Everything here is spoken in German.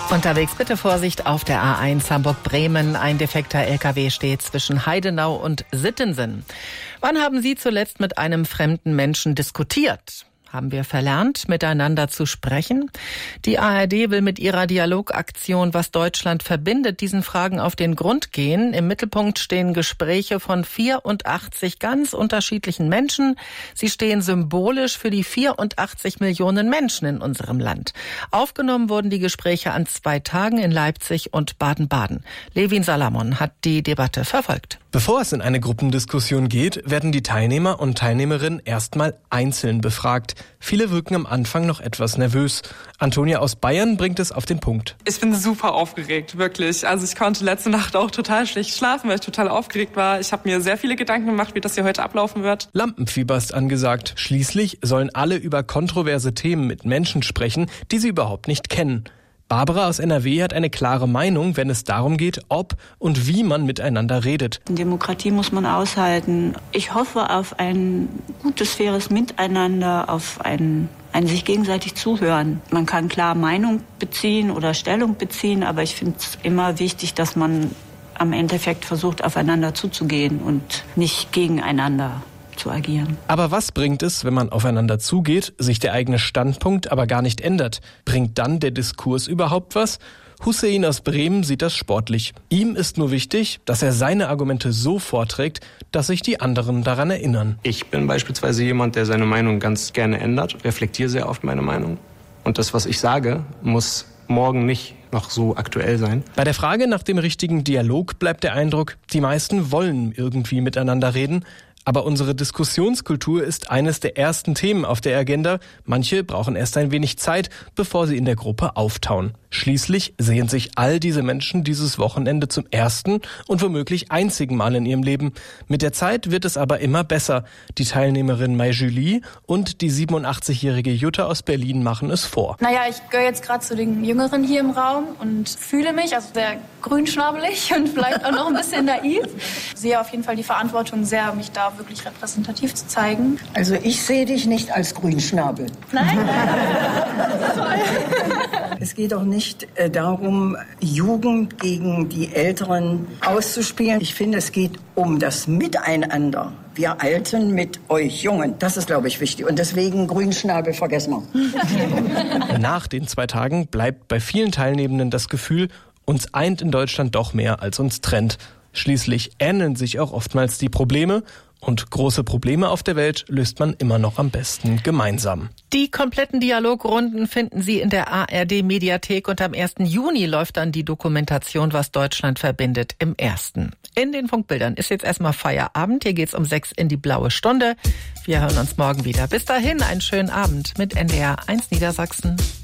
Unterwegs bitte Vorsicht auf der A1 Hamburg-Bremen. Ein defekter LKW steht zwischen Heidenau und Sittensen. Wann haben Sie zuletzt mit einem fremden Menschen diskutiert? Haben wir verlernt, miteinander zu sprechen? Die ARD will mit ihrer Dialogaktion "Was Deutschland verbindet" diesen Fragen auf den Grund gehen. Im Mittelpunkt stehen Gespräche von 84 ganz unterschiedlichen Menschen. Sie stehen symbolisch für die 84 Millionen Menschen in unserem Land. Aufgenommen wurden die Gespräche an 2 Tagen in Leipzig und Baden-Baden. Levin Salamon hat die Debatte verfolgt. Bevor es in eine Gruppendiskussion geht, werden die Teilnehmer und Teilnehmerinnen erstmal einzeln befragt. Viele wirken am Anfang noch etwas nervös. Antonia aus Bayern bringt es auf den Punkt. Ich bin super aufgeregt, wirklich. Also ich konnte letzte Nacht auch total schlecht schlafen, weil ich total aufgeregt war. Ich habe mir sehr viele Gedanken gemacht, wie das hier heute ablaufen wird. Lampenfieber ist angesagt. Schließlich sollen alle über kontroverse Themen mit Menschen sprechen, die sie überhaupt nicht kennen. Barbara aus NRW hat eine klare Meinung, wenn es darum geht, ob und wie man miteinander redet. Demokratie muss man aushalten. Ich hoffe auf ein gutes, faires Miteinander, auf ein sich gegenseitig zuhören. Man kann klar Meinung beziehen oder Stellung beziehen, aber ich finde es immer wichtig, dass man am Endeffekt versucht, aufeinander zuzugehen und nicht gegeneinander zu agieren. Aber was bringt es, wenn man aufeinander zugeht, sich der eigene Standpunkt aber gar nicht ändert? Bringt dann der Diskurs überhaupt was? Hussein aus Bremen sieht das sportlich. Ihm ist nur wichtig, dass er seine Argumente so vorträgt, dass sich die anderen daran erinnern. Ich bin beispielsweise jemand, der seine Meinung ganz gerne ändert, reflektiere sehr oft meine Meinung. Und das, was ich sage, muss morgen nicht noch so aktuell sein. Bei der Frage nach dem richtigen Dialog bleibt der Eindruck, die meisten wollen irgendwie miteinander reden. Aber unsere Diskussionskultur ist eines der ersten Themen auf der Agenda. Manche brauchen erst ein wenig Zeit, bevor sie in der Gruppe auftauen. Schließlich sehen sich all diese Menschen dieses Wochenende zum ersten und womöglich einzigen Mal in ihrem Leben. Mit der Zeit wird es aber immer besser. Die Teilnehmerin Mai Julie und die 87-jährige Jutta aus Berlin machen es vor. Naja, ich gehöre jetzt gerade zu den Jüngeren hier im Raum und fühle mich, also sehr grünschnabelig und vielleicht auch noch ein bisschen naiv. Ich sehe auf jeden Fall die Verantwortung sehr, mich da wirklich repräsentativ zu zeigen. Also ich sehe dich nicht als Grünschnabel. Nein? Es geht auch nicht darum, Jugend gegen die Älteren auszuspielen. Ich finde, es geht um das Miteinander. Wir Alten mit euch Jungen. Das ist, glaube ich, wichtig. Und deswegen Grünschnabel vergessen wir. Nach den 2 Tagen bleibt bei vielen Teilnehmenden das Gefühl, uns eint in Deutschland doch mehr, als uns trennt. Schließlich ähneln sich auch oftmals die Probleme. Und große Probleme auf der Welt löst man immer noch am besten gemeinsam. Die kompletten Dialogrunden finden Sie in der ARD-Mediathek und am 1. Juni läuft dann die Dokumentation "Was Deutschland verbindet" im 1. In den Funkbildern ist jetzt erstmal Feierabend. Hier geht's um 6 in die blaue Stunde. Wir hören uns morgen wieder. Bis dahin einen schönen Abend mit NDR 1 Niedersachsen.